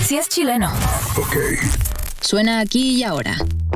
Si es chileno. Ok. Suena aquí y ahora.